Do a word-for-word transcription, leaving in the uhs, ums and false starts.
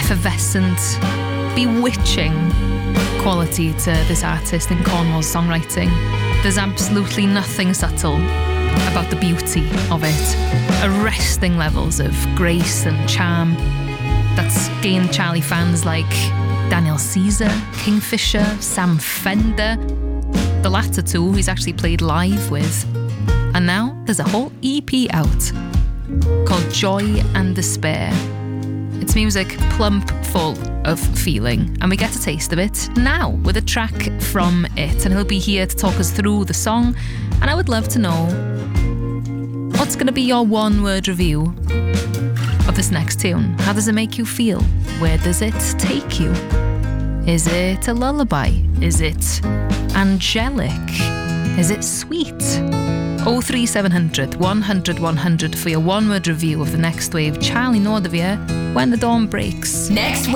effervescent, bewitching quality to this artist in Cornwall's songwriting. There's absolutely nothing subtle about the beauty of it. Arresting levels of grace and charm that's gained Charlie fans like Daniel Caesar, Kingfisher, Sam Fender. The latter two he's actually played live with. And now there's a whole E P out called Joy and Despair. It's music plump full of feeling, and we get a taste of it now with a track from it. And he'll be here to talk us through the song, and I would love to know what's going to be your one-word review of this next tune. How does it make you feel? Where does it take you? Is it a lullaby? Is it angelic? Is it sweet? oh three seven hundred, one hundred, one hundred for your one-word review of the Next Wave. Charlie Northervier, When the Dawn Breaks. Next Wave.